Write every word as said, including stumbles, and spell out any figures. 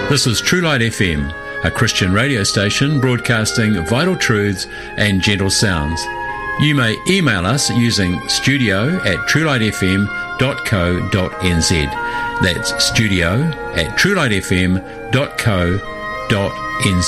This is True Light F M, a Christian radio station broadcasting vital truths and gentle sounds. You may email us using studio at truelightfm dot co dot nz. That's studio at truelightfm dot co dot nz.